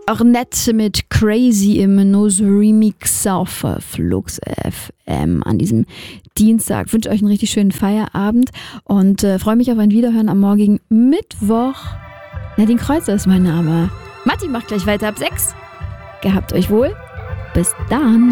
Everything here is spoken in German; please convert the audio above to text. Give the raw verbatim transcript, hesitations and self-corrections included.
Ornette mit Crazy im Nose Remix auf Flux F M an diesem Dienstag. Ich wünsche euch einen richtig schönen Feierabend und äh, freue mich auf ein Wiederhören am morgigen Mittwoch. Nadine Kreuzer ist mein Name. Matti macht gleich weiter ab sechs. Gehabt euch wohl. Bis dann.